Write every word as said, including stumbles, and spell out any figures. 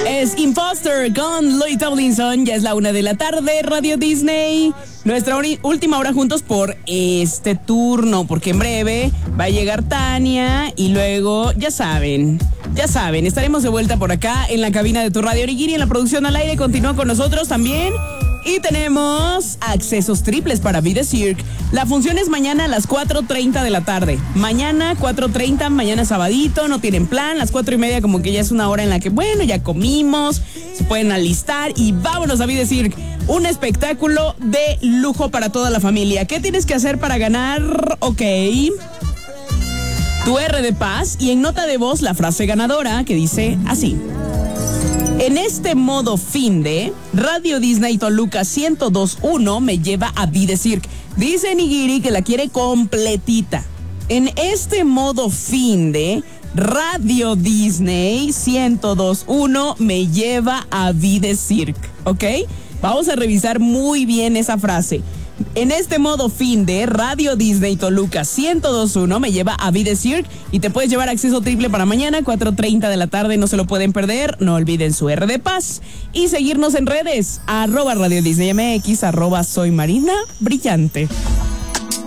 Es Imposter con Lloyd Tomlinson. Ya es la una de la tarde, Radio Disney. Nuestra ori- última hora juntos por este turno, porque en breve va a llegar Tania y luego, ya saben, ya saben, estaremos de vuelta por acá en la cabina de tu radio Origiri. En la producción al aire continúa con nosotros también. Y tenemos accesos triples para Vida Cirque. La función es mañana a las cuatro treinta de la tarde. Mañana cuatro treinta, mañana sabadito, no tienen plan. Las cuatro y media como que ya es una hora en la que, bueno, ya comimos, se pueden alistar y vámonos a Vida Cirque. Un espectáculo de lujo para toda la familia. ¿Qué tienes que hacer para ganar? Ok. Tu R de paz y en nota de voz la frase ganadora que dice así. En este modo fin de Radio Disney Toluca ciento dos punto uno me lleva a Vida Cirque. Dice Nigiri que la quiere completita. En este modo fin de Radio Disney ciento dos punto uno me lleva a Vida Cirque. ¿Ok? Vamos a revisar muy bien esa frase. En este modo fin de Radio Disney Toluca ciento dos punto uno me lleva a Vida Cirque y te puedes llevar acceso triple para mañana, cuatro treinta de la tarde, no se lo pueden perder, no olviden su R de paz y seguirnos en redes, arroba Radio Disney M X, arroba Soy Marina Brillante.